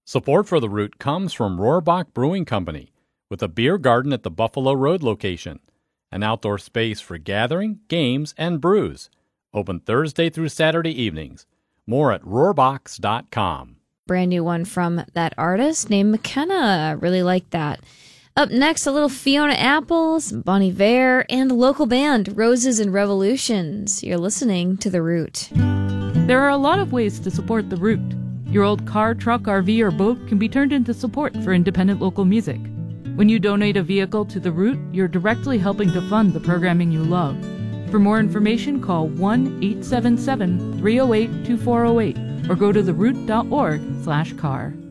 Support for The Root comes from Rohrbach Brewing Company, with a beer garden at the Buffalo Road location, an outdoor space for gathering, games, and brews. Open Thursday through Saturday evenings. More at rohrbachs.com. Brand new one from that artist named McKenna. Really like that. Up next, a little Fiona Apple, some Bon Iver, and a local band, Roses and Revolutions. You're listening to The Root. There are a lot of ways to support The Root. Your old car, truck, RV, or boat can be turned into support for independent local music. When you donate a vehicle to The Root, you're directly helping to fund the programming you love. For more information, call 1-877-308-2408 or go to theroot.org/car.